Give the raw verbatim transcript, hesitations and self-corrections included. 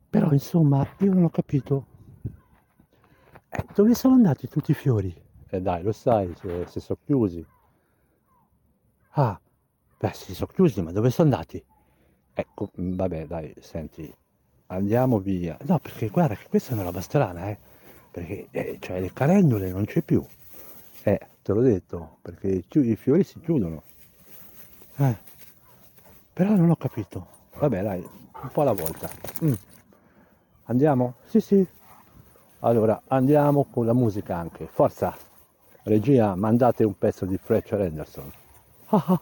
Però insomma, io non ho capito. Eh, dove sono andati tutti i fiori? Eh dai, lo sai, se, se sono chiusi. Ah, beh, si sono chiusi, ma dove sono andati? Ecco, mm, vabbè, dai, senti, andiamo via. No, perché guarda che questa è una roba strana, eh. Perché, eh, cioè, le calendule non c'è più. Eh, te l'ho detto, perché i chi- i fiori si chiudono. Eh, però non ho capito. Vabbè, dai, un po' alla volta. Mm, andiamo? Sì, sì. Allora, andiamo con la musica anche. Forza! Regia, mandate un pezzo di Fletcher Henderson.